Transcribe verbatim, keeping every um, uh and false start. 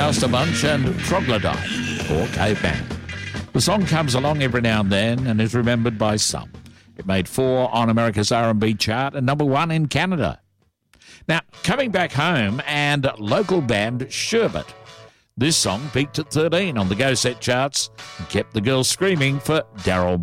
Doncaster Bunch and Troglodyte, or Caveman. The song comes along every now and then and is remembered by some. It made four on America's R and B chart and number one in Canada. Now, coming back home, and local band Sherbet. This song peaked at thirteen on the Go Set charts and kept the girls screaming for Daryl